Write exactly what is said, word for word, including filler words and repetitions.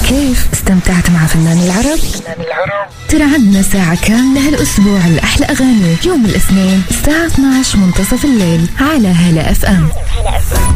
كيف استمتعت مع فنان العرب؟ ترى عندنا ساعة كاملة هالأسبوع لأحلى أغاني يوم الاثنين الساعة اثنعش منتصف الليل على هلا اف ام.